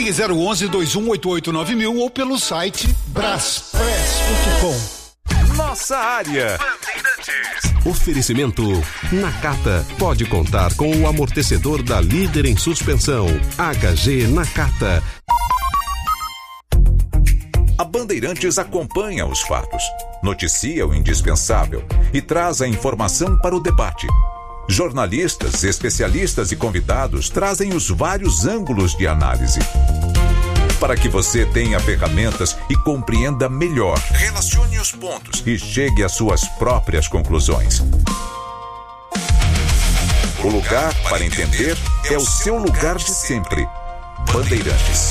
Ligue 011-2188-9000 ou pelo site braspress.com. Nossa área. Oferecimento Nakata. Pode contar com o amortecedor da líder em suspensão. HG Nakata. A Bandeirantes acompanha os fatos, noticia o indispensável e traz a informação para o debate. Jornalistas, especialistas e convidados trazem os vários ângulos de análise, para que você tenha ferramentas e compreenda melhor, relacione os pontos e chegue às suas próprias conclusões. O lugar para entender é o seu lugar de sempre. Bandeirantes.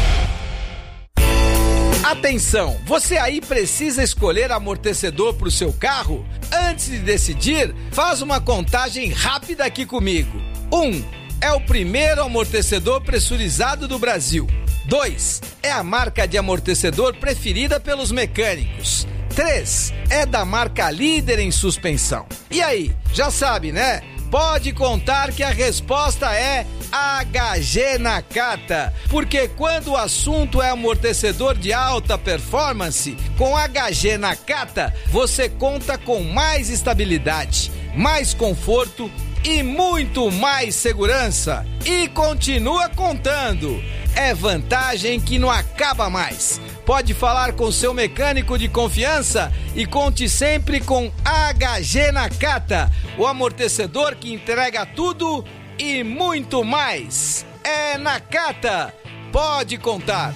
Atenção, você aí precisa escolher amortecedor para o seu carro? Antes de decidir, faz uma contagem rápida aqui comigo. 1. É o primeiro amortecedor pressurizado do Brasil. 2. É a marca de amortecedor preferida pelos mecânicos. 3. É da marca líder em suspensão. E aí, já sabe, né? Pode contar que a resposta é HG Nakata, porque quando o assunto é amortecedor de alta performance, com HG Nakata você conta com mais estabilidade, mais conforto e muito mais segurança. E continua contando. É vantagem que não acaba mais. Pode falar com seu mecânico de confiança e conte sempre com HG Nakata, o amortecedor que entrega tudo e muito mais. É Nakata. Pode contar.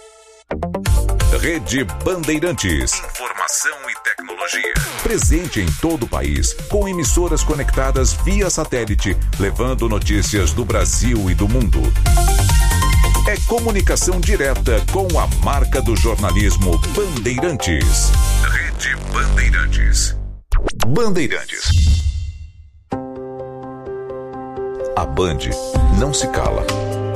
Rede Bandeirantes. Informação e tecnologia. Presente em todo o país, com emissoras conectadas via satélite, levando notícias do Brasil e do mundo. É comunicação direta com a marca do jornalismo Bandeirantes. Rede Bandeirantes. Bandeirantes. A Band não se cala.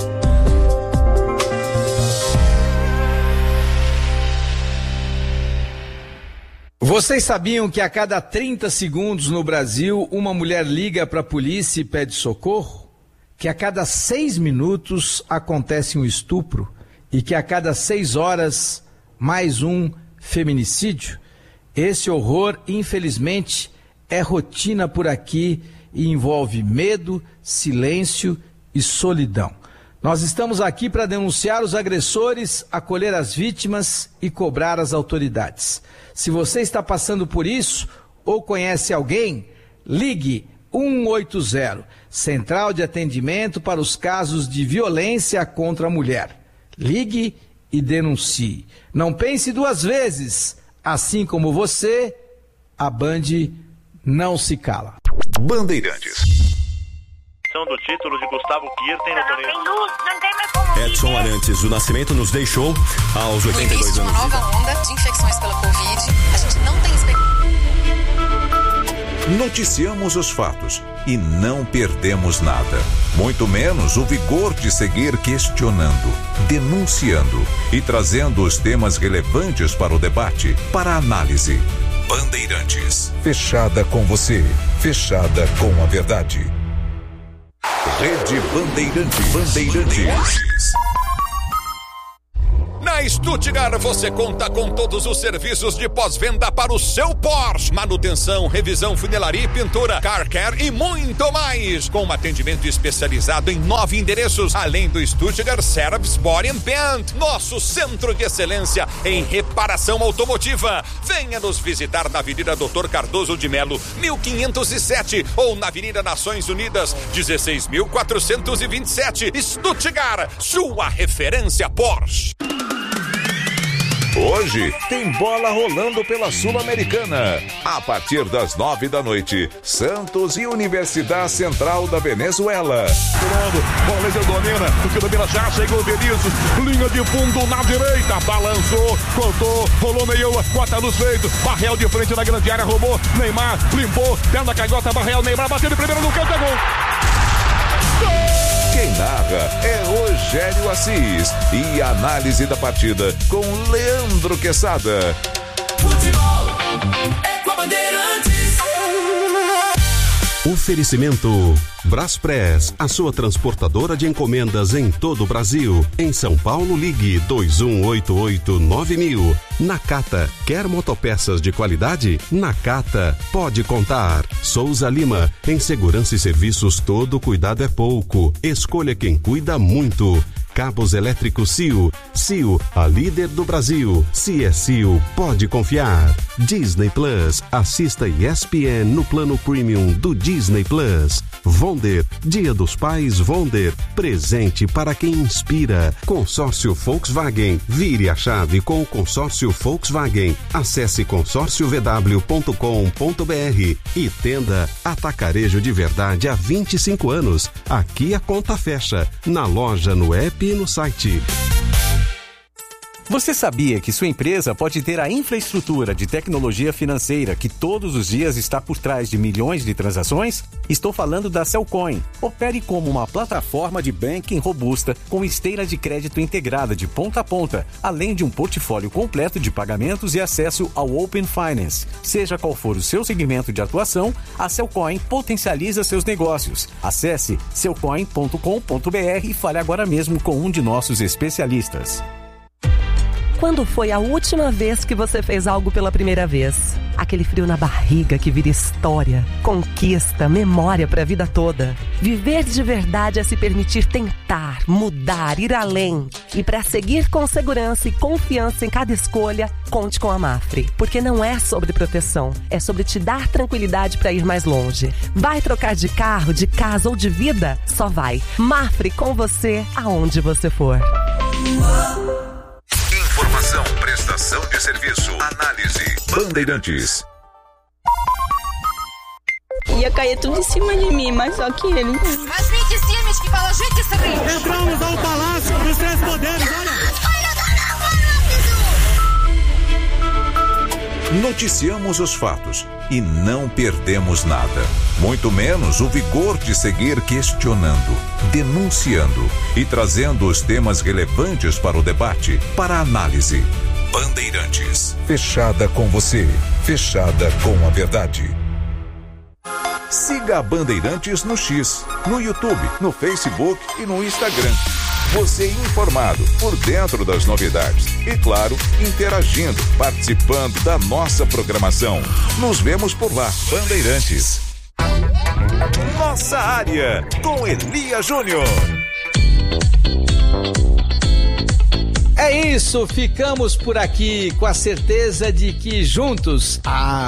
Vocês sabiam que a cada 30 segundos no Brasil, uma mulher liga para a polícia e pede socorro? Que a cada 6 minutos acontece um estupro e que a cada 6 horas mais um feminicídio? Esse horror, infelizmente, é rotina por aqui e envolve medo, silêncio e solidão. Nós estamos aqui para denunciar os agressores, acolher as vítimas e cobrar as autoridades. Se você está passando por isso ou conhece alguém, ligue 180, Central de Atendimento para os casos de violência contra a mulher. Ligue e denuncie. Não pense 2 vezes. Assim como você, a Band não se cala. Bandeirantes. Do título de Gustavo Kirten no torneio. Edson Arantes do Nascimento nos deixou aos 82 anos. Uma nova onda de infecções pela Covid. A gente não tem Noticiamos os fatos e não perdemos nada. Muito menos o vigor de seguir questionando, denunciando e trazendo os temas relevantes para o debate, para a análise. Bandeirantes. Fechada com você. Fechada com a verdade. Rede Bandeirantes. Na Stuttgart você conta com todos os serviços de pós-venda para o seu Porsche. Manutenção, revisão, funilaria e pintura, car care e muito mais. Com um atendimento especializado em 9 endereços, além do Stuttgart Service Body and Paint, nosso centro de excelência em reparação automotiva. Venha nos visitar na Avenida Dr. Cardoso de Melo, 1507 ou na Avenida Nações Unidas, 16.427. Stuttgart, sua referência Porsche. Hoje tem bola rolando pela Sul-Americana. A partir das 9 da noite, Santos e Universidade Central da Venezuela. Bola já domina, o que domina já chegou o Benício, linha de fundo na direita, balançou, cortou, rolou meio, cota nos feitos, Barreal de frente na grande área, roubou, Neymar, limpou, perna canhota, Barreal, Neymar, bateu de primeiro no canto, é gol! Quem narra é Rogério Assis e a análise da partida com Leandro Quesada. Futebol é com a Bandeirantes. Oferecimento Braspress, a sua transportadora de encomendas em todo o Brasil. Em São Paulo, ligue 2188-9000. Nakata, quer motopeças de qualidade? Nakata, pode contar. Souza Lima, em segurança e serviços todo cuidado é pouco. Escolha quem cuida muito. Cabos elétricos CIO. CIO, a líder do Brasil. Se é CIO, pode confiar. Disney Plus, assista ESPN no plano premium do Disney Plus. Wonder, Dia dos Pais Wonder, presente para quem inspira. Consórcio Volkswagen, vire a chave com o consórcio Volkswagen. Acesse consórciovw.com.br e Tenda Atacarejo de Verdade há 25 anos. Aqui a conta fecha, na loja, no app e no site. Você sabia que sua empresa pode ter a infraestrutura de tecnologia financeira que todos os dias está por trás de milhões de transações? Estou falando da Cellcoin. Opere como uma plataforma de banking robusta com esteira de crédito integrada de ponta a ponta, além de um portfólio completo de pagamentos e acesso ao Open Finance. Seja qual for o seu segmento de atuação, a Cellcoin potencializa seus negócios. Acesse cellcoin.com.br e fale agora mesmo com um de nossos especialistas. Quando foi a última vez que você fez algo pela primeira vez? Aquele frio na barriga que vira história, conquista, memória para a vida toda. Viver de verdade é se permitir tentar, mudar, ir além. E para seguir com segurança e confiança em cada escolha, conte com a Mafre. Porque não é sobre proteção, é sobre te dar tranquilidade para ir mais longe. Vai trocar de carro, de casa ou de vida? Só vai. Mafre com você, aonde você for. Informação, prestação de serviço, análise. Bandeirantes. Ia cair tudo em cima de mim, mas só que ele... As 20 times que falam, gente, sorrindo. Entramos ao Palácio dos Três Poderes, olha. Noticiamos os fatos e não perdemos nada. Muito menos o vigor de seguir questionando, denunciando e trazendo os temas relevantes para o debate, para a análise. Bandeirantes. Fechada com você. Fechada com a verdade. Siga a Bandeirantes no X, no YouTube, no Facebook e no Instagram. Você informado, por dentro das novidades e, claro, interagindo, participando da nossa programação. Nos vemos por lá, Bandeirantes. Nossa área, com Elia Júnior. É isso, ficamos por aqui com a certeza de que juntos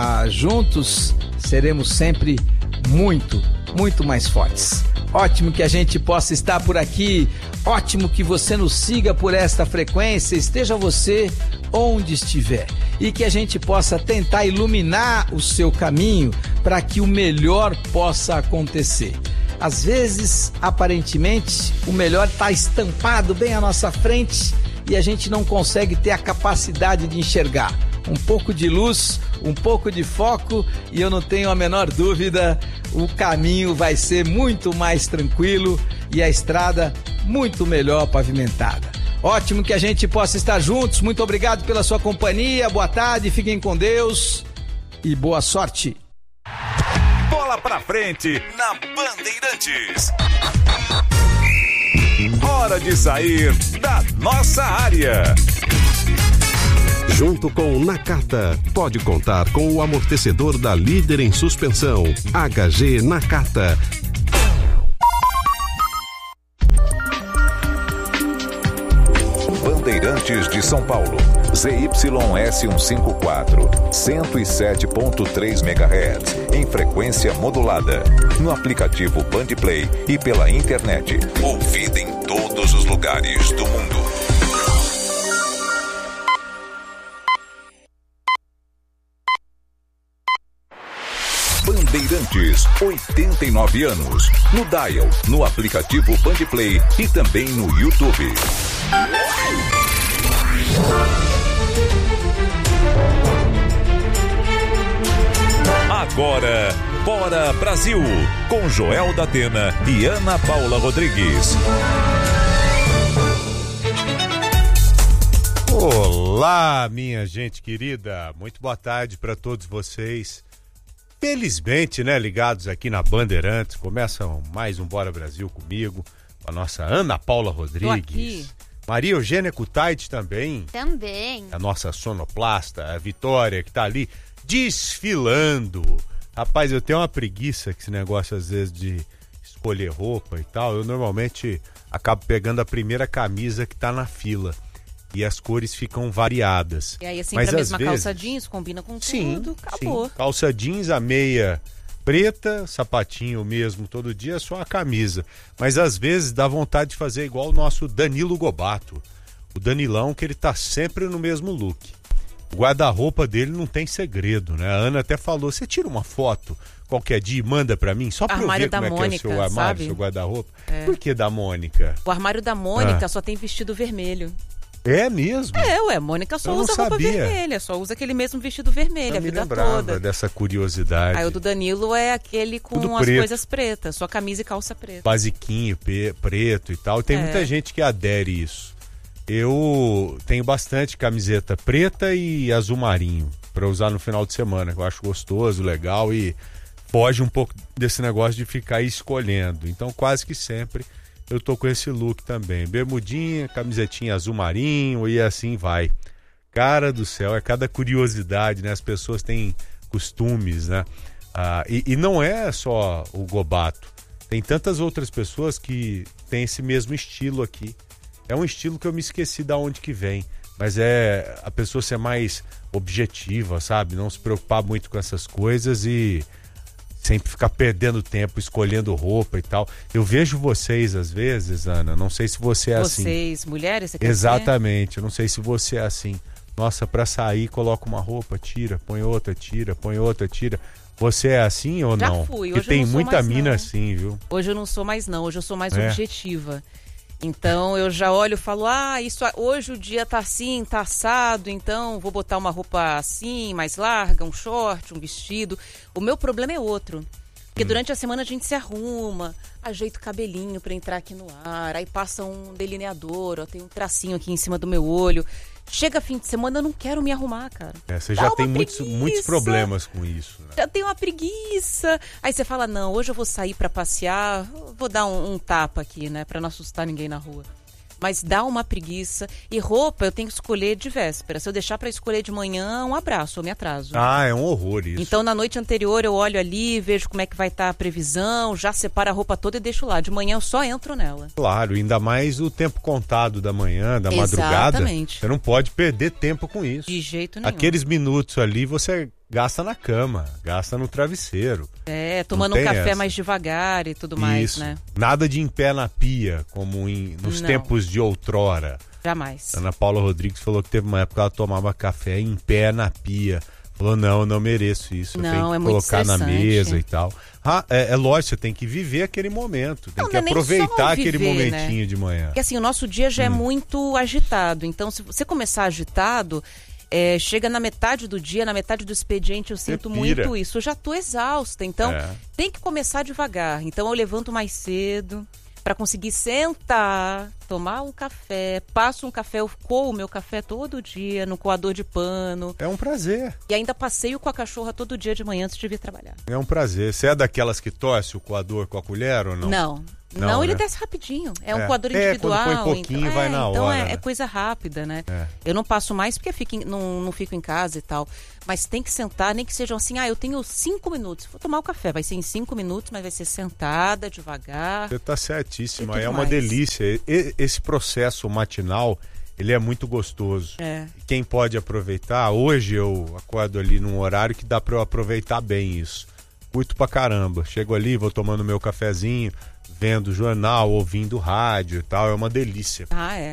seremos sempre muito, muito mais fortes. Ótimo que a gente possa estar por aqui, ótimo que você nos siga por esta frequência, esteja você onde estiver, e que a gente possa tentar iluminar o seu caminho para que o melhor possa acontecer. Às vezes, aparentemente, o melhor está estampado bem à nossa frente e a gente não consegue ter a capacidade de enxergar. Um pouco de luz, um pouco de foco e eu não tenho a menor dúvida, o caminho vai ser muito mais tranquilo e a estrada muito melhor pavimentada. Ótimo que a gente possa estar juntos, muito obrigado pela sua companhia, boa tarde, fiquem com Deus e boa sorte. Bola pra frente na Bandeirantes. Hora de sair da nossa área. Junto com o Nakata, pode contar com o amortecedor da líder em suspensão, HG Nakata. Bandeirantes de São Paulo, ZYS154, 107.3 MHz, em frequência modulada, no aplicativo Bandplay e pela internet, ouvida em todos os lugares do mundo. Bandeirantes, 89 anos. No dial, no aplicativo Bandplay e também no YouTube. Agora, Bora Brasil, com Joel da Atena e Ana Paula Rodrigues. Olá, minha gente querida. Muito boa tarde para todos vocês. Felizmente, né, ligados aqui na Bandeirantes, começam mais um Bora Brasil comigo, com a nossa Ana Paula Rodrigues. Maria Eugênia Kutaiti também. Também. A nossa sonoplasta, a Vitória, que tá ali desfilando. Rapaz, eu tenho uma preguiça com esse negócio, às vezes, de escolher roupa e tal. Eu normalmente acabo pegando a primeira camisa que tá na fila. E as cores ficam variadas. E aí, assim, a mesma calça jeans, combina com tudo, acabou. Sim. Calça jeans, a meia preta, sapatinho mesmo todo dia, só a camisa. Mas às vezes dá vontade de fazer igual o nosso Danilo Gobato. O Danilão, que ele tá sempre no mesmo look. O guarda-roupa dele não tem segredo, né? A Ana até falou, você tira uma foto qualquer dia e manda pra mim, só pra eu ver como é que é o seu armário, seu guarda-roupa. Por que da Mônica? O armário da Mônica só tem vestido vermelho. É mesmo? A Mônica só usa roupa vermelha, só usa aquele mesmo vestido vermelho a vida toda. Dessa curiosidade. Aí o do Danilo é aquele com as coisas pretas, só camisa e calça preta. Basiquinho, preto e tal. Tem muita gente que adere isso. Eu tenho bastante camiseta preta e azul marinho pra usar no final de semana, que eu acho gostoso, legal e foge um pouco desse negócio de ficar escolhendo. Então quase que sempre eu tô com esse look também. Bermudinha, camisetinha azul marinho e assim vai. Cara do céu, é cada curiosidade, né? As pessoas têm costumes, né? E não é só o Gobato. Tem tantas outras pessoas que têm esse mesmo estilo aqui. É um estilo que eu me esqueci de onde que vem. Mas é a pessoa ser mais objetiva, sabe? Não se preocupar muito com essas coisas e sempre ficar perdendo tempo escolhendo roupa e tal. Eu vejo vocês às vezes, Ana, não sei se você é assim. Vocês, mulheres, você quer Exatamente, eu não sei se você é assim. Nossa, pra sair, coloca uma roupa, tira, põe outra, tira, põe outra, tira. Você é assim ou não? Já fui, hoje tem muita mina assim, viu? Hoje eu não sou mais não, hoje eu sou mais objetiva. Então eu já olho e falo, hoje o dia tá assim, tá assado, então vou botar uma roupa assim, mais larga, um short, um vestido. O meu problema é outro. Porque durante a semana a gente se arruma, ajeita o cabelinho pra entrar aqui no ar, aí passa um delineador, tem um tracinho aqui em cima do meu olho. Chega fim de semana, eu não quero me arrumar, cara. Você já tem muitos problemas com isso, né? Já tem uma preguiça. Aí você fala, não, hoje eu vou sair pra passear, vou dar um tapa aqui, né? Pra não assustar ninguém na rua. Mas dá uma preguiça. E roupa eu tenho que escolher de véspera. Se eu deixar pra escolher de manhã, um abraço, eu me atraso. É um horror isso. Então na noite anterior eu olho ali, vejo como é que vai estar a previsão, já separo a roupa toda e deixo lá. De manhã eu só entro nela. Claro, ainda mais o tempo contado da manhã, da madrugada. Exatamente. Você não pode perder tempo com isso. De jeito nenhum. Aqueles minutos ali você gasta na cama, gasta no travesseiro. Tomando um café mais devagar e tudo mais, né? Nada de em pé na pia, como nos tempos de outrora. Jamais. Ana Paula Rodrigues falou que teve uma época que ela tomava café em pé na pia. Falou, não, eu não mereço isso. Eu tenho que colocar na mesa e tal. É lógico, você tem que viver aquele momento. Tem que aproveitar aquele momentinho, né? De manhã. Porque assim, o nosso dia já é muito agitado. Então, se você começar agitado, chega na metade do dia, na metade do expediente, eu sinto muito isso. Eu já tô exausta, então tem que começar devagar. Então eu levanto mais cedo para conseguir sentar, tomar um café, passo um café, eu coo o meu café todo dia no coador de pano. É um prazer. E ainda passeio com a cachorra todo dia de manhã antes de vir trabalhar. É um prazer. Você é daquelas que torce o coador com a colher ou não? Não, ele desce rapidinho. É um coador individual. Quando põe pouquinho, então, vai na hora. Então né? é coisa rápida, né? Eu não passo mais porque não fico em casa e tal. Mas tem que sentar, nem que sejam assim, eu tenho 5 minutos. Vou tomar o café, vai ser em 5 minutos, mas vai ser sentada, devagar. Você tá certíssima, é uma delícia. Esse processo matinal, ele é muito gostoso. Quem pode aproveitar, hoje eu acordo ali num horário que dá pra eu aproveitar bem isso. Curto pra caramba. Chego ali, vou tomando meu cafezinho, vendo jornal, ouvindo rádio e tal, é uma delícia. A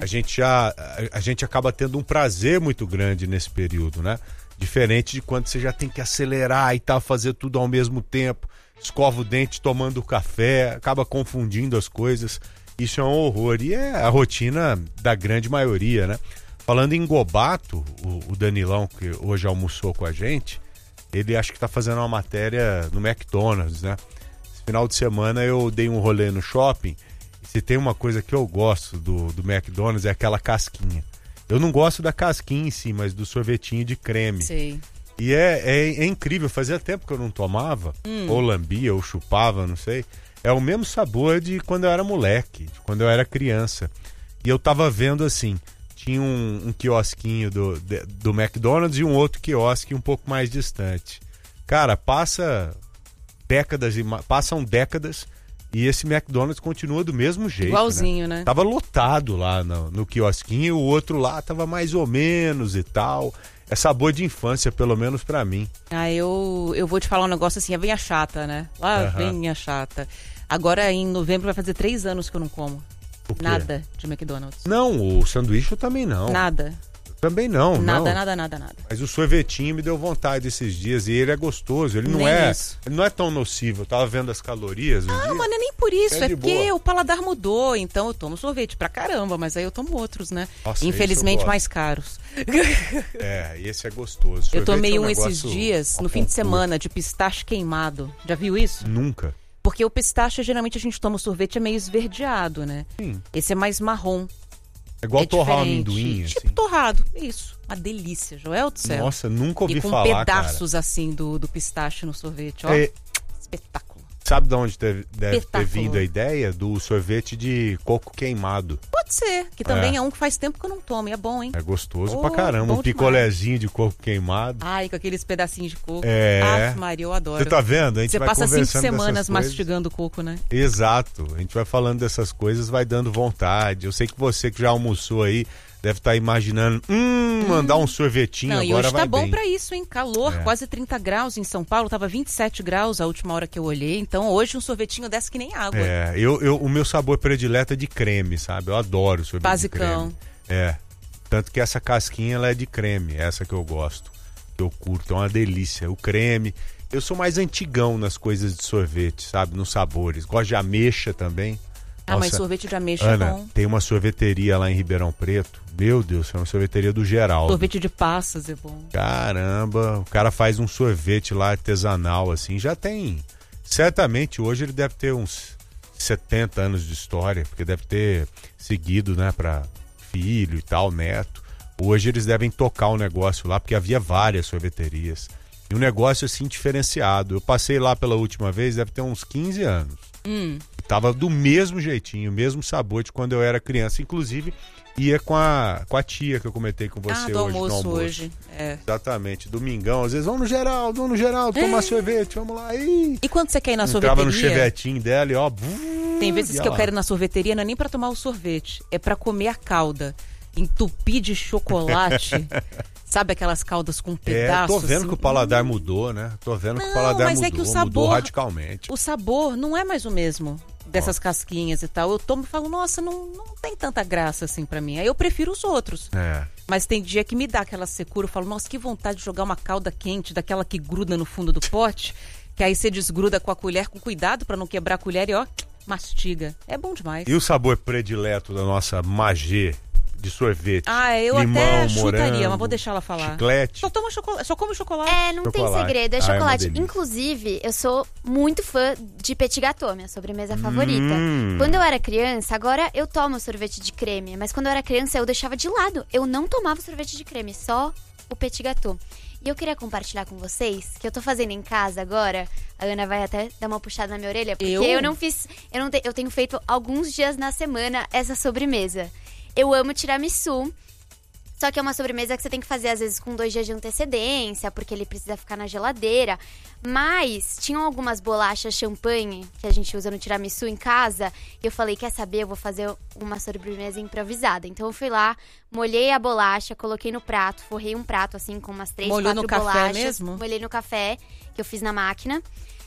gente acaba tendo um prazer muito grande nesse período, né? Diferente de quando você já tem que acelerar e tal, fazer tudo ao mesmo tempo, escova o dente tomando café, acaba confundindo as coisas. Isso é um horror e é a rotina da grande maioria, né? Falando em Gobato, o Danilão, que hoje almoçou com a gente, ele acho que tá fazendo uma matéria no McDonald's, né? Final de semana eu dei um rolê no shopping e se tem uma coisa que eu gosto do McDonald's é aquela casquinha. Eu não gosto da casquinha em si, mas do sorvetinho de creme. Sei. E é incrível, fazia tempo que eu não tomava, ou lambia, ou chupava, não sei. É o mesmo sabor de quando eu era moleque, de quando eu era criança. E eu tava vendo assim, tinha um quiosquinho do McDonald's e um outro quiosque um pouco mais distante. Cara, passam décadas e esse McDonald's continua do mesmo jeito. Igualzinho, né? Tava lotado lá no quiosquinho, o outro lá tava mais ou menos e tal. É sabor de infância, pelo menos pra mim. Eu vou te falar um negócio assim, vem a chata, né? Lá vem a chata. Agora em novembro vai fazer 3 anos que eu não como. Nada de McDonald's. Não, o sanduíche eu também não. Nada. Também não. Nada. Mas o sorvetinho me deu vontade esses dias e ele é gostoso. Ele não é tão nocivo. Eu tava vendo as calorias. Mas não é nem por isso. É porque o paladar mudou. Então eu tomo sorvete pra caramba, mas aí eu tomo outros, né? Nossa, infelizmente mais caros. E esse é gostoso. Eu tomei esses dias, no fim de semana, de pistache queimado. Já viu isso? Nunca. Porque o pistache, geralmente a gente toma o sorvete, é meio esverdeado, né? Sim. Esse é mais marrom. É igual torrar o amendoim, tipo assim. Torrado, isso. Uma delícia, Joel do céu. Nossa, nunca ouvi falar, E com pedaços, assim, do pistache no sorvete, ó. Espetáculo. Sabe de onde deve ter vindo a ideia? Do sorvete de coco queimado. Pode ser, que também é um que faz tempo que eu não tomo, e é bom, hein? É gostoso pra caramba, um picolézinho de coco queimado. Ai, com aqueles pedacinhos de coco. Ave Maria, eu adoro. Você tá vendo? A gente vai passa 5 conversando semanas mastigando coco, né? Exato. A gente vai falando dessas coisas, vai dando vontade. Eu sei que você que já almoçou aí deve estar imaginando, mandar um sorvetinho agora vai bem. E hoje tá bom pra isso, hein? Calor, quase 30 graus em São Paulo, tava 27 graus a última hora que eu olhei, então hoje um sorvetinho desce que nem água. O meu sabor predileto é de creme, sabe? Eu adoro sorvete basicão. De creme. Tanto que essa casquinha ela é de creme, essa que eu gosto, que eu curto, é uma delícia. O creme, eu sou mais antigão nas coisas de sorvete, sabe? Nos sabores, gosto de ameixa também. Nossa, mas sorvete de ameixa Ana, é bom. Tem uma sorveteria lá em Ribeirão Preto. Meu Deus, é uma sorveteria do Geraldo. Sorvete de passas é bom. Caramba, o cara faz um sorvete lá artesanal, assim. Já tem. Certamente hoje ele deve ter uns 70 anos de história, porque deve ter seguido, né, pra filho e tal, neto. Hoje eles devem tocar o negócio lá, porque havia várias sorveterias. E um negócio assim diferenciado. Eu passei lá pela última vez, deve ter uns 15 anos. Tava do mesmo jeitinho, mesmo sabor de quando eu era criança. Inclusive, ia com a tia que eu comentei com você hoje no almoço. Hoje. Exatamente, domingão. Às vezes, vamos no Geraldo, tomar sorvete, vamos lá. E quando você quer ir na sorveteria? Entrava no chevetinho dela e ó... Tem vezes que eu quero ir na sorveteria, não é nem pra tomar o sorvete, é pra comer a calda. Entupir de chocolate... Sabe aquelas caldas com pedaços? Tô vendo que o paladar mudou, né? Que o paladar mas mudou, é que o sabor, mudou radicalmente. O sabor não é mais o mesmo dessas casquinhas e tal. Eu tomo e falo, nossa, não tem tanta graça assim pra mim. Aí eu prefiro os outros. Mas tem dia que me dá aquela secura. Eu falo, nossa, que vontade de jogar uma calda quente, daquela que gruda no fundo do pote. Que aí você desgruda com a colher, com cuidado pra não quebrar a colher e ó, mastiga. É bom demais. E o sabor predileto da nossa Magê? De sorvete. Eu limão, até chutaria, morango, mas vou deixar ela falar. Chiclete. Só como chocolate. Não tem segredo, é chocolate. É inclusive, eu sou muito fã de petit gâteau, minha sobremesa favorita. Quando eu era criança, agora eu tomo sorvete de creme, mas quando eu era criança eu deixava de lado. Eu não tomava sorvete de creme, só o petit gâteau. E eu queria compartilhar com vocês, que eu tô fazendo em casa agora. A Ana vai até dar uma puxada na minha orelha, porque eu tenho feito alguns dias na semana essa sobremesa. Eu amo tiramisu, só que é uma sobremesa que você tem que fazer às vezes com 2 dias de antecedência, porque ele precisa ficar na geladeira. Mas tinham algumas bolachas champanhe que a gente usa no tiramisu em casa, e eu falei, quer saber, eu vou fazer uma sobremesa improvisada. Então eu fui lá, molhei a bolacha, coloquei no prato, forrei um prato assim com umas 3, 4 bolachas. Molhou no café mesmo? Molhei no café, que eu fiz na máquina.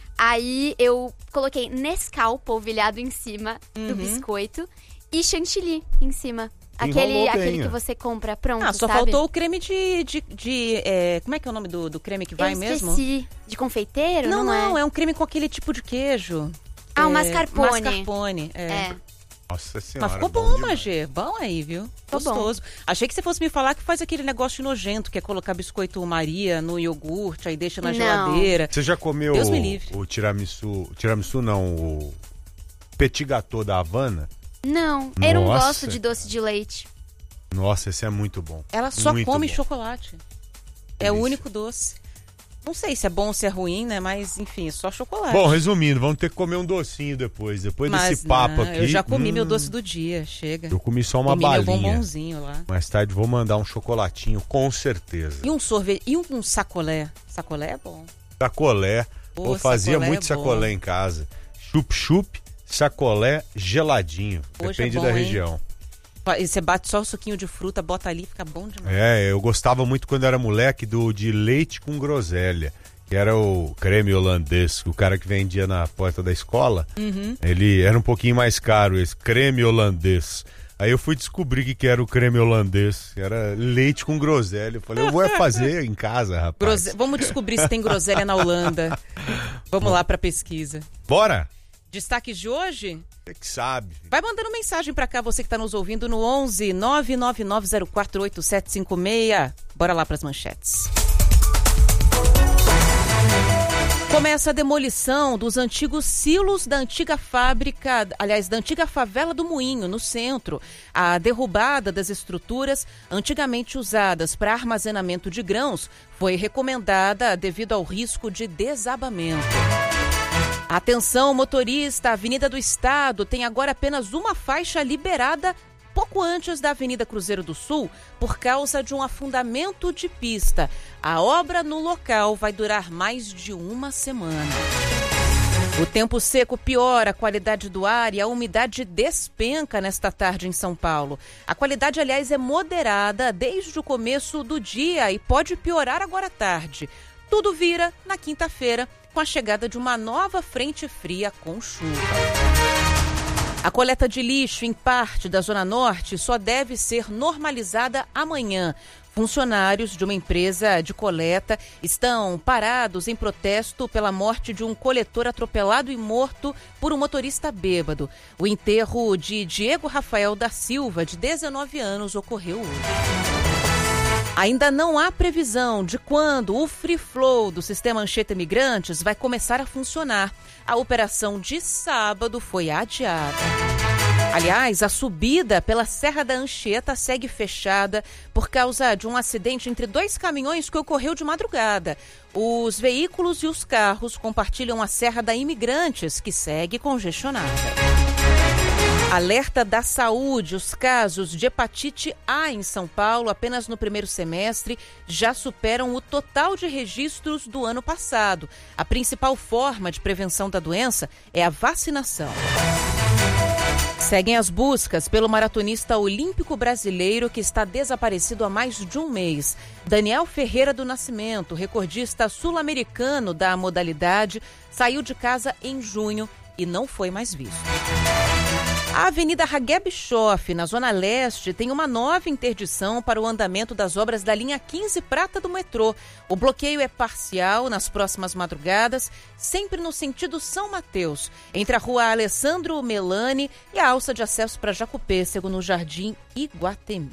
Aí eu coloquei Nescau polvilhado em cima do biscoito e chantilly em cima. Aquele que você compra pronto, só sabe? faltou o creme de como é que é o nome do creme que vai mesmo? De confeiteiro? Não, é um creme com aquele tipo de queijo. O mascarpone. Mascarpone, Nossa senhora. Mas ficou bom, Magê. Bom aí, viu? Gostoso. Achei que você fosse me falar que faz aquele negócio nojento, que é colocar biscoito Maria no iogurte, aí deixa na geladeira. Você já comeu Deus me livre. O tiramisu não, o petit gâteau da Havana? Não, eu não gosto de doce de leite. Nossa, esse é muito bom. Ela só muito come bom. Chocolate. É o único doce. Não sei se é bom ou se é ruim, né? Mas, enfim, é só chocolate. Bom, resumindo, vamos ter que comer um docinho depois. Depois desse papo aqui... Eu já comi meu doce do dia, chega. Eu comi só uma balinha. Meu bombonzinho lá. Mais tarde vou mandar um chocolatinho, com certeza. E um sorvete, e um sacolé. Sacolé é bom. Sacolé. Eu fazia muito sacolé em casa. Chup-chup, sacolé geladinho. Depende da região. E você bate só o suquinho de fruta, bota ali, fica bom demais. Eu gostava muito quando era moleque de leite com groselha, que era o creme holandês, o cara que vendia na porta da escola. Ele era um pouquinho mais caro, esse creme holandês. Aí eu fui descobrir que era o creme holandês, era leite com groselha. Eu falei, eu vou fazer em casa, rapaz. Vamos descobrir se tem groselha na Holanda. Vamos lá pra pesquisa. Bora! Destaques de hoje? Você que sabe. Vai mandando mensagem pra cá, você que tá nos ouvindo no 11 999048756. Bora lá pras manchetes. Começa a demolição dos antigos silos da antiga fábrica, aliás, da antiga favela do Moinho, no centro. A derrubada das estruturas antigamente usadas para armazenamento de grãos foi recomendada devido ao risco de desabamento. Atenção, motorista, a Avenida do Estado tem agora apenas uma faixa liberada pouco antes da Avenida Cruzeiro do Sul por causa de um afundamento de pista. A obra no local vai durar mais de uma semana. O tempo seco piora a qualidade do ar e a umidade despenca nesta tarde em São Paulo. A qualidade, aliás, é moderada desde o começo do dia e pode piorar agora à tarde. Tudo vira na quinta-feira, com a chegada de uma nova frente fria com chuva. A coleta de lixo em parte da Zona Norte só deve ser normalizada amanhã. Funcionários de uma empresa de coleta estão parados em protesto pela morte de um coletor atropelado e morto por um motorista bêbado. O enterro de Diego Rafael da Silva, de 19 anos, ocorreu hoje. Ainda não há previsão de quando o Free Flow do Sistema Anchieta Imigrantes vai começar a funcionar. A operação de sábado foi adiada. Aliás, a subida pela Serra da Anchieta segue fechada por causa de um acidente entre dois caminhões que ocorreu de madrugada. Os veículos e os carros compartilham a Serra da Imigrantes, que segue congestionada. Alerta da saúde, os casos de hepatite A em São Paulo, apenas no primeiro semestre, já superam o total de registros do ano passado. A principal forma de prevenção da doença é a vacinação. Seguem as buscas pelo maratonista olímpico brasileiro que está desaparecido há mais de um mês. Daniel Ferreira do Nascimento, recordista sul-americano da modalidade, saiu de casa em junho e não foi mais visto. A Avenida Ragué Bischoff, na Zona Leste, tem uma nova interdição para o andamento das obras da linha 15 Prata do metrô. O bloqueio é parcial nas próximas madrugadas, sempre no sentido São Mateus, entre a rua Alessandro Melani e a alça de acesso para Jacupêssego, no Jardim Iguatemi.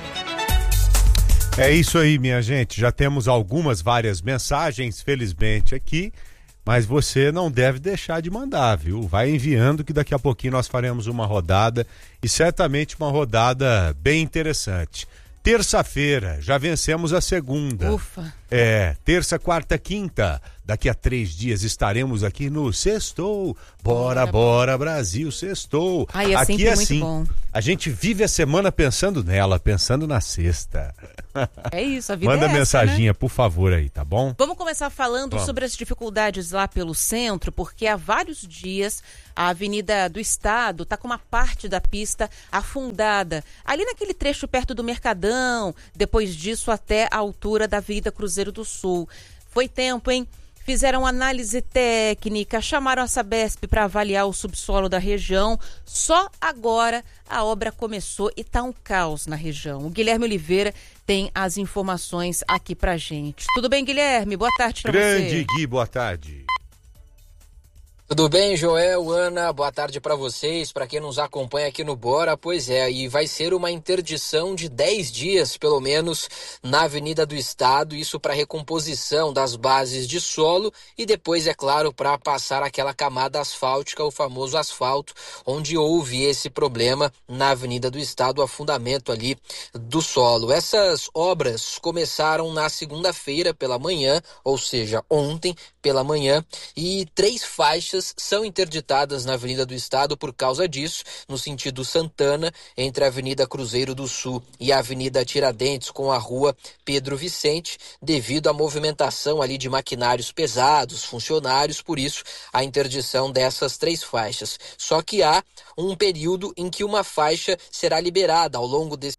É isso aí, minha gente. Já temos várias mensagens, felizmente, aqui. Mas você não deve deixar de mandar, viu? Vai enviando que daqui a pouquinho nós faremos uma rodada e certamente uma rodada bem interessante. Terça-feira, já vencemos a segunda. Ufa! Terça, quarta, quinta. Daqui a 3 dias estaremos aqui no Sextou. Bora, Brasil, Sextou. Ai, aqui é assim, muito bom. A gente vive a semana pensando nela, pensando na sexta. É isso, a vida Manda é essa, mensaginha, né? por favor, aí, tá bom? Vamos começar falando sobre as dificuldades lá pelo centro, porque há vários dias a Avenida do Estado está com uma parte da pista afundada. Ali naquele trecho perto do Mercadão, depois disso até a altura da Avenida Cruzeiro do Sul. Foi tempo, hein? Fizeram análise técnica, chamaram a Sabesp para avaliar o subsolo da região. Só agora a obra começou e tá um caos na região. O Guilherme Oliveira tem as informações aqui pra gente. Tudo bem, Guilherme? Boa tarde pra você. Grande Gui, boa tarde. Tudo bem, Joel, Ana? Boa tarde para vocês, para quem nos acompanha aqui no Bora. Pois é, e vai ser uma interdição de 10 dias, pelo menos, na Avenida do Estado, isso para recomposição das bases de solo e depois, é claro, para passar aquela camada asfáltica, o famoso asfalto, onde houve esse problema na Avenida do Estado, o afundamento ali do solo. Essas obras começaram na segunda-feira pela manhã, ou seja, ontem pela manhã, e 3 faixas são interditadas na Avenida do Estado por causa disso, no sentido Santana, entre a Avenida Cruzeiro do Sul e a Avenida Tiradentes com a Rua Pedro Vicente, devido à movimentação ali de maquinários pesados, funcionários, por isso a interdição dessas 3 faixas. Só que há um período em que uma faixa será liberada ao longo desse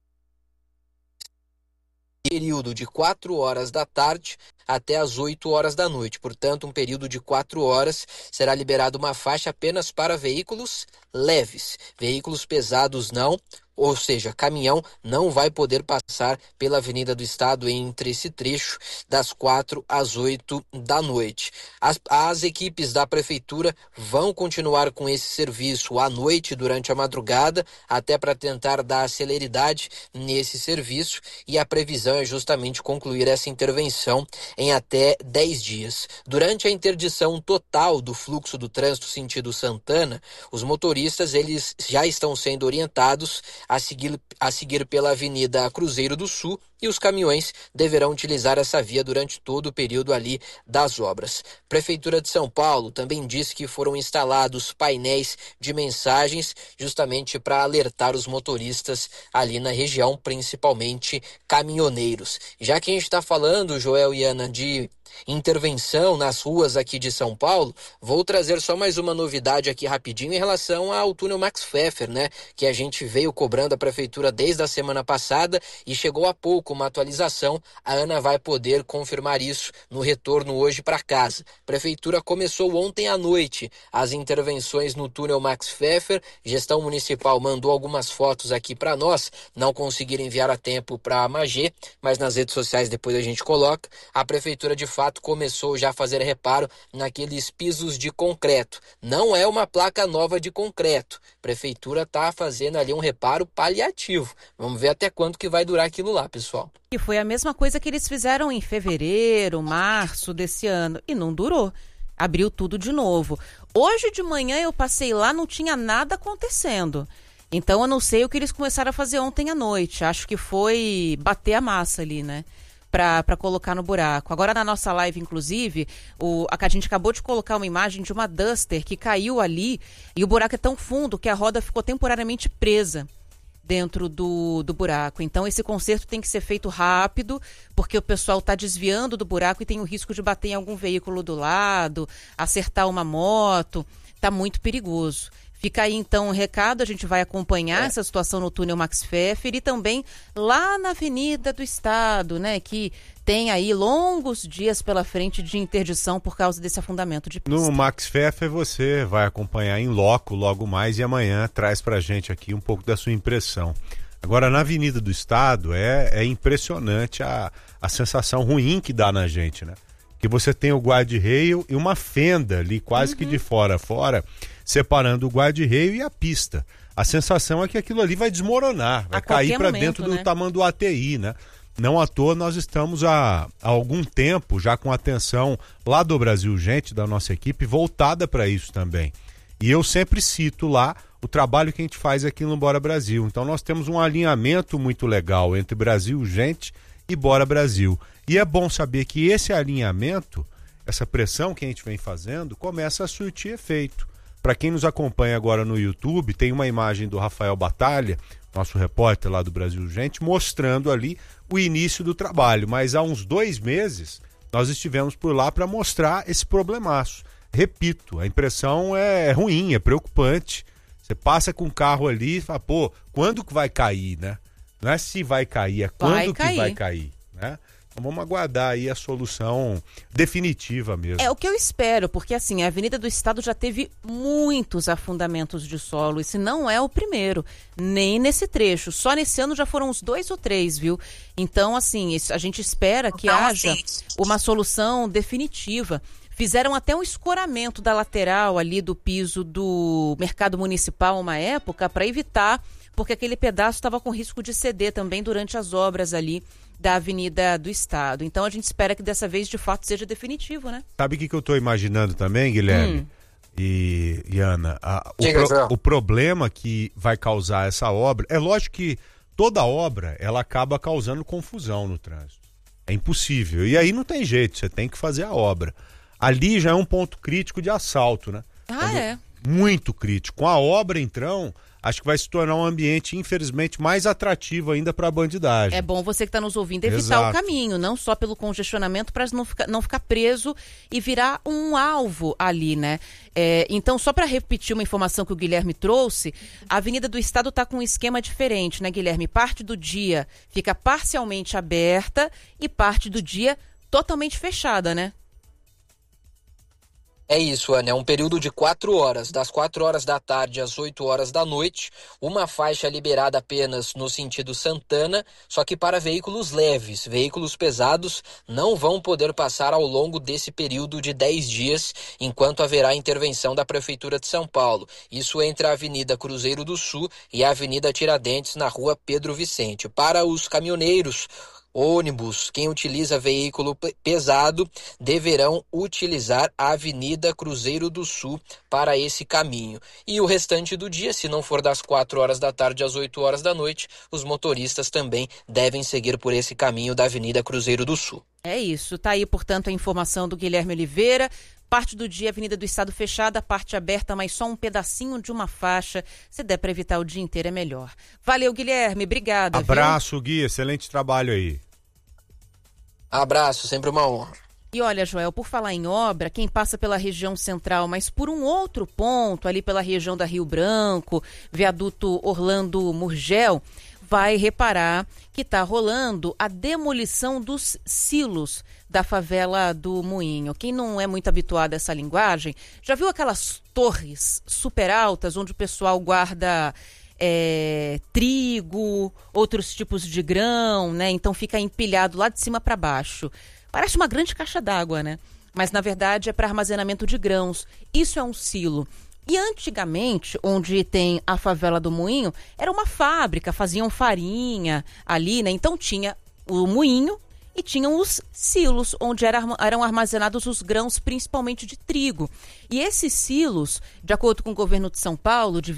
período de 4 horas da tarde até as 8 horas da noite. Portanto, um período de 4 horas será liberada uma faixa apenas para veículos leves. Veículos pesados não, ou seja, caminhão não vai poder passar pela Avenida do Estado entre esse trecho das 4 às 8 da noite. As equipes da Prefeitura vão continuar com esse serviço à noite, durante a madrugada, até para tentar dar celeridade nesse serviço, e a previsão é justamente concluir essa intervenção em até 10 dias. Durante a interdição total do fluxo do trânsito sentido Santana, os motoristas eles já estão sendo orientados a seguir pela Avenida Cruzeiro do Sul, e os caminhões deverão utilizar essa via durante todo o período ali das obras. Prefeitura de São Paulo também disse que foram instalados painéis de mensagens justamente para alertar os motoristas ali na região, principalmente caminhoneiros. Já que a gente está falando, Joel e Ana, de intervenção nas ruas aqui de São Paulo, vou trazer só mais uma novidade aqui rapidinho em relação ao túnel Max Pfeffer, né? Que a gente veio cobrando a prefeitura desde a semana passada e chegou há pouco uma atualização. A Ana vai poder confirmar isso no retorno hoje para casa. A prefeitura começou ontem à noite as intervenções no túnel Max Pfeffer. Gestão municipal mandou algumas fotos aqui para nós, não conseguiram enviar a tempo para a Magê, mas nas redes sociais depois a gente coloca. A prefeitura de fato começou já a fazer reparo naqueles pisos de concreto. Não é uma placa nova de concreto. A prefeitura está fazendo ali um reparo paliativo. Vamos ver até quanto que vai durar aquilo lá, pessoal. E foi a mesma coisa que eles fizeram em fevereiro, março desse ano, e não durou. Abriu tudo de novo. Hoje de manhã eu passei lá, não tinha nada acontecendo. Então eu não sei o que eles começaram a fazer ontem à noite. Acho que foi bater a massa ali, né? Para colocar no buraco. Agora na nossa live, inclusive, a gente acabou de colocar uma imagem de uma Duster que caiu ali e o buraco é tão fundo que a roda ficou temporariamente presa dentro do buraco. Então esse conserto tem que ser feito rápido, porque o pessoal está desviando do buraco e tem o risco de bater em algum veículo do lado, acertar uma moto. Está muito perigoso. Fica aí então um recado, a gente vai acompanhar essa situação no túnel Max Pfeffer e também lá na Avenida do Estado, né, que tem aí longos dias pela frente de interdição por causa desse afundamento de pista. No Max Pfeffer você vai acompanhar em loco logo mais e amanhã traz pra gente aqui um pouco da sua impressão. Agora na Avenida do Estado é impressionante a sensação ruim que dá na gente, né? Que você tem o guarda-reio e uma fenda ali quase que de fora a fora, separando o guarda-reio e a pista. A sensação é que aquilo ali vai desmoronar, vai cair para dentro do tamanho ATI, né? Não à toa nós estamos há algum tempo já com atenção lá do Brasil Gente, da nossa equipe, voltada para isso também. E eu sempre cito lá o trabalho que a gente faz aqui no Bora Brasil. Então nós temos um alinhamento muito legal entre Brasil Gente e Bora Brasil. E é bom saber que esse alinhamento, essa pressão que a gente vem fazendo, começa a surtir efeito. Para quem nos acompanha agora no YouTube, tem uma imagem do Rafael Batalha, nosso repórter lá do Brasil Gente, mostrando ali o início do trabalho. Mas há uns 2 meses nós estivemos por lá para mostrar esse problemaço. Repito, a impressão é ruim, é preocupante. Você passa com o carro ali e fala, pô, quando que vai cair, né? Não é se vai cair, é quando que vai cair, né? Então vamos aguardar aí a solução definitiva mesmo. É o que eu espero, porque assim, a Avenida do Estado já teve muitos afundamentos de solo. Esse não é o primeiro, nem nesse trecho. Só nesse ano já foram uns 2 ou 3, viu? Então, assim, a gente espera que haja uma solução definitiva. Fizeram até um escoramento da lateral ali do piso do Mercado Municipal uma época para evitar, porque aquele pedaço estava com risco de ceder também durante as obras ali da Avenida do Estado. Então a gente espera que dessa vez de fato seja definitivo, né? Sabe o que eu estou imaginando também, Guilherme e Ana? O problema que vai causar essa obra, é lógico que toda obra ela acaba causando confusão no trânsito. É impossível. E aí não tem jeito, você tem que fazer a obra. Ali já é um ponto crítico de assalto, né? Muito crítico. Com a obra, então, acho que vai se tornar um ambiente, infelizmente, mais atrativo ainda para a bandidagem. É bom você que está nos ouvindo evitar o caminho, não só pelo congestionamento, para não ficar preso e virar um alvo ali, né? Então, só para repetir uma informação que o Guilherme trouxe, a Avenida do Estado está com um esquema diferente, né, Guilherme? Parte do dia fica parcialmente aberta e parte do dia totalmente fechada, né? É isso, Ana, é um período de 4 horas, das 4 horas da tarde às 8 horas da noite, uma faixa liberada apenas no sentido Santana, só que para veículos leves. Veículos pesados não vão poder passar ao longo desse período de 10 dias, enquanto haverá intervenção da Prefeitura de São Paulo. Isso entre a Avenida Cruzeiro do Sul e a Avenida Tiradentes, na Rua Pedro Vicente. Para os caminhoneiros, ônibus, quem utiliza veículo pesado, deverão utilizar a Avenida Cruzeiro do Sul para esse caminho. E o restante do dia, se não for das 4 horas da tarde às 8 horas da noite, os motoristas também devem seguir por esse caminho da Avenida Cruzeiro do Sul. É isso, tá aí, portanto, a informação do Guilherme Oliveira. Parte do dia, Avenida do Estado fechada, parte aberta, mas só um pedacinho de uma faixa. Se der para evitar o dia inteiro, é melhor. Valeu, Guilherme, obrigada. Abraço, Gui, excelente trabalho aí. Abraço, sempre uma honra. E olha, Joel, por falar em obra, quem passa pela região central, mas por um outro ponto, ali pela região da Rio Branco, viaduto Orlando Murgel, vai reparar que está rolando a demolição dos silos da favela do Moinho. Quem não é muito habituado a essa linguagem, já viu aquelas torres super altas onde o pessoal guarda trigo, outros tipos de grão, né? Então fica empilhado lá de cima para baixo. Parece uma grande caixa d'água, né? Mas na verdade é para armazenamento de grãos. Isso é um silo. E antigamente, onde tem a favela do Moinho, era uma fábrica, faziam farinha ali, né? Então tinha o moinho e tinham os silos, onde eram armazenados os grãos, principalmente de trigo. E esses silos, de acordo com o governo de São Paulo, de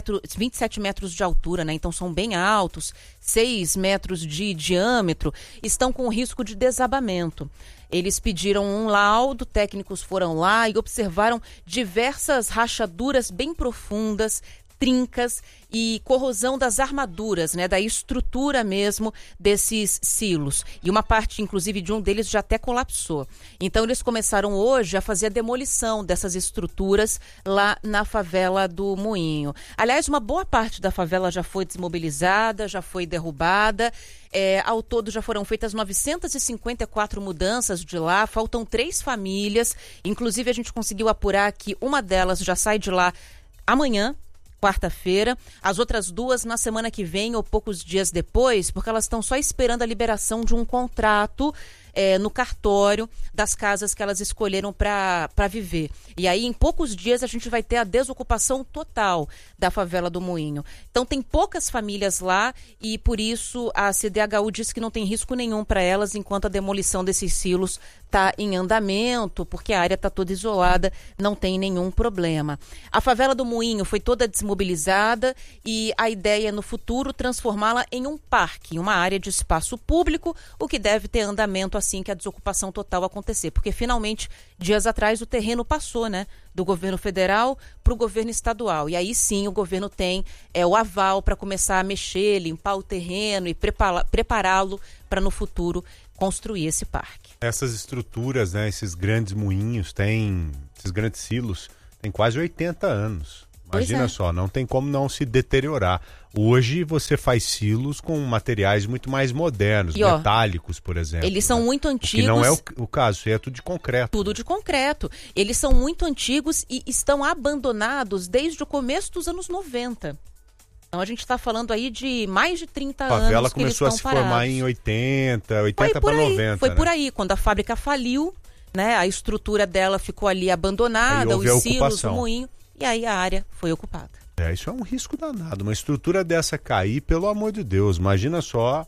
27 metros de altura, né? Então são bem altos, 6 metros de diâmetro, estão com risco de desabamento. Eles pediram um laudo, técnicos foram lá e observaram diversas rachaduras bem profundas, trincas e corrosão das armaduras, né, da estrutura mesmo desses silos. E uma parte, inclusive, de um deles já até colapsou. Então, eles começaram hoje a fazer a demolição dessas estruturas lá na favela do Moinho. Aliás, uma boa parte da favela já foi desmobilizada, já foi derrubada. Ao todo já foram feitas 954 mudanças de lá, faltam 3 famílias. Inclusive, a gente conseguiu apurar que uma delas já sai de lá amanhã, quarta-feira, as outras 2 na semana que vem ou poucos dias depois, porque elas estão só esperando a liberação de um contrato no cartório das casas que elas escolheram para viver. E aí, em poucos dias, a gente vai ter a desocupação total da favela do Moinho. Então, tem poucas famílias lá e, por isso, a CDHU diz que não tem risco nenhum para elas enquanto a demolição desses silos está em andamento, porque a área está toda isolada, não tem nenhum problema. A favela do Moinho foi toda desmobilizada e a ideia é, no futuro, transformá-la em um parque, uma área de espaço público, o que deve ter andamento assim que a desocupação total acontecer, porque finalmente, dias atrás, o terreno passou, né, do governo federal para o governo estadual, e aí sim o governo tem o aval para começar a mexer, limpar o terreno e prepará-lo para no futuro construir esse parque. Essas estruturas, né, esses grandes moinhos, esses grandes silos, têm quase 80 anos. Imagina só, não tem como não se deteriorar. Hoje você faz silos com materiais muito mais modernos, metálicos, por exemplo. Eles são muito antigos. Que não é o caso, isso é tudo de concreto. Tudo de concreto. Eles são muito antigos e estão abandonados desde o começo dos anos 90. Então a gente está falando aí de mais de 30 anos. A favela começou a se formar em 80 para 90. Foi por aí, quando a fábrica faliu. né? A estrutura dela ficou ali abandonada, os silos, o moinho, e aí a área foi ocupada. Isso é um risco danado. Uma estrutura dessa cair, pelo amor de Deus, imagina só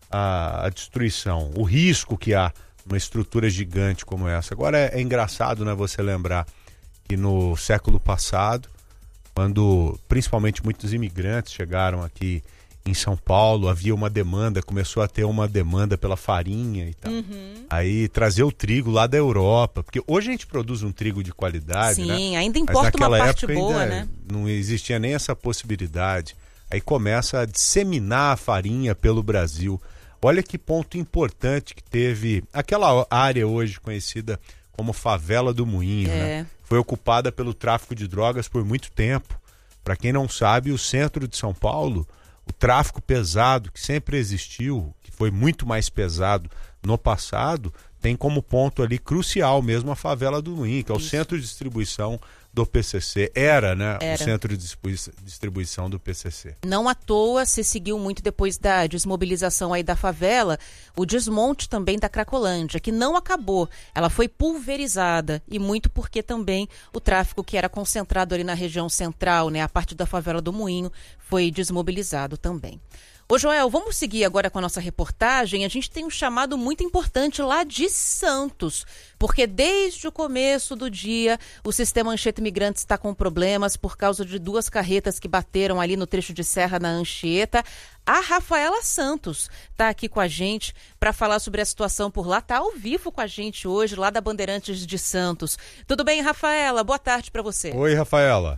a destruição, o risco que há numa estrutura gigante como essa. Agora é engraçado, né, você lembrar que no século passado, quando principalmente muitos imigrantes chegaram aqui em São Paulo, havia uma demanda, começou a ter uma demanda pela farinha e tal. Aí trazer o trigo lá da Europa, porque hoje a gente produz um trigo de qualidade, né? Sim, ainda importa uma parte boa, né? Não existia nem essa possibilidade. Aí começa a disseminar a farinha pelo Brasil. Olha que ponto importante que teve aquela área hoje conhecida como Favela do Moinho, né? Foi ocupada pelo tráfico de drogas por muito tempo. Para quem não sabe, o centro de São Paulo, o tráfico pesado que sempre existiu, que foi muito mais pesado no passado, tem como ponto ali crucial mesmo a Favela do Moinho, que é o centro de distribuição do PCC. Era, né? O centro de distribuição do PCC. Não à toa se seguiu muito depois da desmobilização aí da favela, o desmonte também da Cracolândia, que não acabou. Ela foi pulverizada e muito porque também o tráfico que era concentrado ali na região central, né? A parte da Favela do Moinho foi desmobilizado também. Ô Joel, vamos seguir agora com a nossa reportagem. A gente tem um chamado muito importante lá de Santos, porque desde o começo do dia o sistema Anchieta Imigrantes está com problemas por causa de 2 carretas que bateram ali no trecho de serra na Anchieta. A Rafaela Santos está aqui com a gente para falar sobre a situação por lá. Está ao vivo com a gente hoje, lá da Bandeirantes de Santos. Tudo bem, Rafaela? Boa tarde para você. Oi, Rafaela.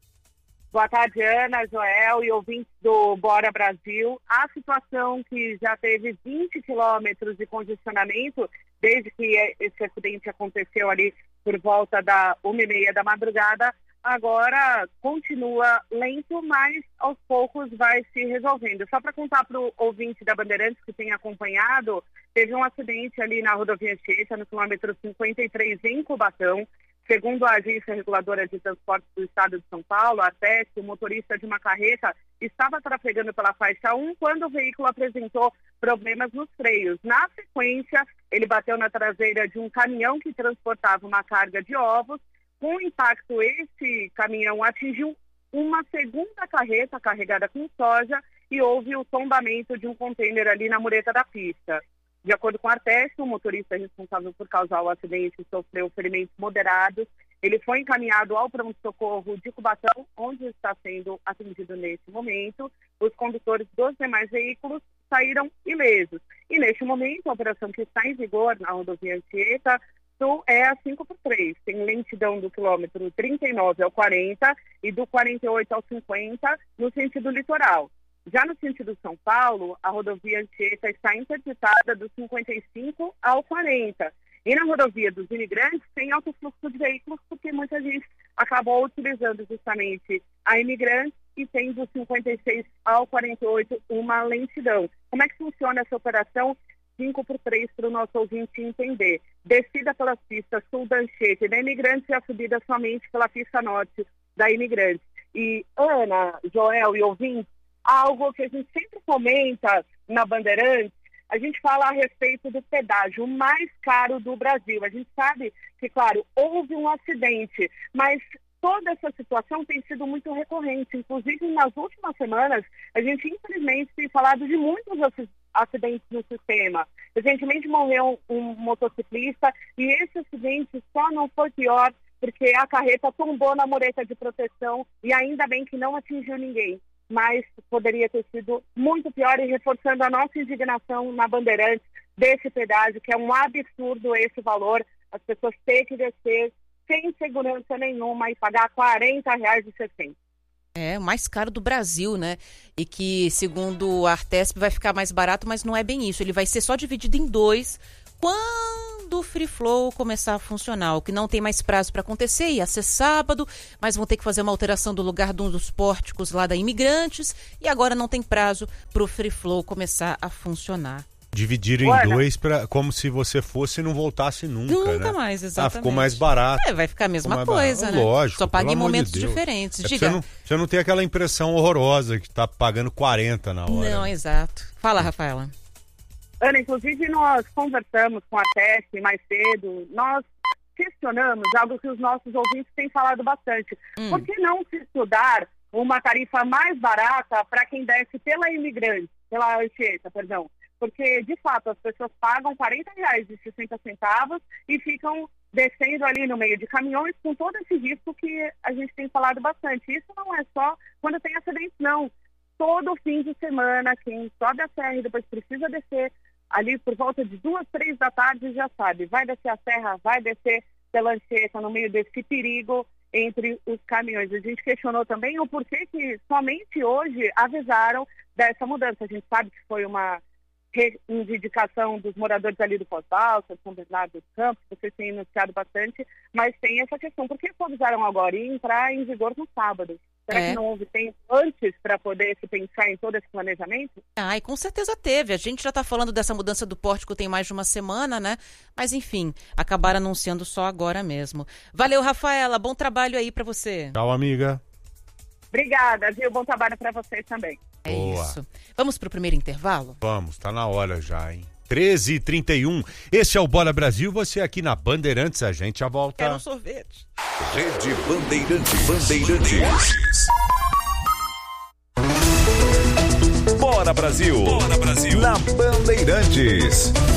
Boa tarde, Ana, Joel e ouvintes do Bora Brasil. A situação que já teve 20 quilômetros de congestionamento desde que esse acidente aconteceu ali por volta da 1h30 da madrugada, agora continua lento, mas aos poucos vai se resolvendo. Só para contar para o ouvinte da Bandeirantes que tem acompanhado, teve um acidente ali na rodovia Anchieta, no quilômetro 53, em Cubatão. Segundo a Agência Reguladora de Transportes do Estado de São Paulo, a ATES, o motorista de uma carreta estava trafegando pela faixa 1 quando o veículo apresentou problemas nos freios. Na sequência, ele bateu na traseira de um caminhão que transportava uma carga de ovos. Com o impacto, esse caminhão atingiu uma segunda carreta carregada com soja e houve o tombamento de um contêiner ali na mureta da pista. De acordo com a ATES, o motorista responsável por causar o acidente sofreu ferimentos moderados. Ele foi encaminhado ao pronto-socorro de Cubatão, onde está sendo atendido neste momento. Os condutores dos demais veículos saíram ilesos. E neste momento, a operação que está em vigor na rodovia Anchieta é a 5x3. Tem lentidão do quilômetro 39 ao 40 e do 48 ao 50 no sentido litoral. Já no sentido São Paulo, a rodovia Anchieta está interditada do 55 ao 40. E na rodovia dos Imigrantes tem alto fluxo de veículos, porque muita gente acabou utilizando justamente a Imigrantes e tem do 56 ao 48 uma lentidão. Como é que funciona essa operação 5x3 para o nosso ouvinte entender? Descida pelas pistas sul da Anchieta e da Imigrantes e a subida somente pela pista norte da Imigrantes. E Ana, Joel e ouvintes, algo que a gente sempre comenta na Bandeirantes, a gente fala a respeito do pedágio mais caro do Brasil. A gente sabe que, claro, houve um acidente, mas toda essa situação tem sido muito recorrente. Inclusive, nas últimas semanas, a gente, infelizmente, tem falado de muitos acidentes no sistema. Recentemente morreu um motociclista e esse acidente só não foi pior porque a carreta tombou na mureta de proteção e ainda bem que não atingiu ninguém. Mas poderia ter sido muito pior e reforçando a nossa indignação na Bandeirantes desse pedágio, que é um absurdo esse valor, as pessoas têm que descer sem segurança nenhuma e pagar R$40,60. É, o mais caro do Brasil, né? E que, segundo a Artesp, vai ficar mais barato, mas não é bem isso. Ele vai ser só dividido em 2 quando o Free Flow começar a funcionar. O que não tem mais prazo para acontecer, ia ser sábado, mas vão ter que fazer uma alteração do lugar de um dos pórticos lá da Imigrantes e agora não tem prazo para o Free Flow começar a funcionar. Dividir em 2 como se você fosse e não voltasse nunca, Nunca né? mais, exatamente. Ficou mais barato. Vai ficar a mesma coisa, né? Lógico. Só paga em momentos diferentes. Diga. Você não tem aquela impressão horrorosa que tá pagando 40 na hora. Não, exato. Fala, Rafaela. Ana, inclusive nós conversamos com a TES mais cedo, nós questionamos algo que os nossos ouvintes têm falado bastante. Por que não se estudar uma tarifa mais barata para quem desce pela Anchieta, perdão? Porque, de fato, as pessoas pagam R$40,60 e ficam descendo ali no meio de caminhões com todo esse risco que a gente tem falado bastante. Isso não é só quando tem acidentes, não. Todo fim de semana, quem sobe a serra e depois precisa descer ali por volta de 2, 3 da tarde, já sabe, vai descer a serra, vai descer pela Anchieta no meio desse perigo entre os caminhões. A gente questionou também o porquê que somente hoje avisaram dessa mudança. A gente sabe que foi uma reivindicação dos moradores ali do Pós-Balsa, de São Bernardo dos Campos, vocês têm anunciado bastante, mas tem essa questão, por que avisaram agora e entrar em vigor no sábado? Será que não houve tempo antes para poder se pensar em todo esse planejamento? E com certeza teve. A gente já está falando dessa mudança do pórtico tem mais de uma semana, né? Mas enfim, acabaram anunciando só agora mesmo. Valeu, Rafaela. Bom trabalho aí para você. Tchau, amiga. Obrigada, viu? Bom trabalho para vocês também. É isso. Vamos pro primeiro intervalo? Vamos, tá na hora já, hein? 13h31. Esse é o Bora Brasil, você aqui na Bandeirantes, a gente já volta. Quero um sorvete. Rede Bandeirantes. Bora Brasil. Na Bandeirantes.